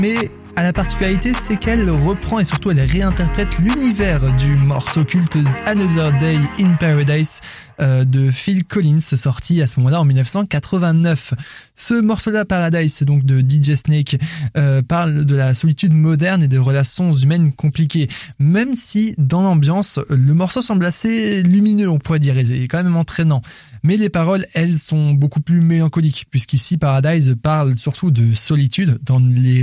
Mais à la particularité, c'est qu'elle reprend et surtout elle réinterprète l'univers du morceau culte Another Day in Paradise de Phil Collins, sorti à ce moment-là en 1989. Ce morceau-là, Paradise, donc de DJ Snake, parle de la solitude moderne et des relations humaines compliquées. Même si, dans l'ambiance, le morceau semble assez lumineux, on pourrait dire, et quand même entraînant. Mais les paroles, elles, sont beaucoup plus mélancoliques, puisqu'ici, Paradise parle surtout de solitude dans les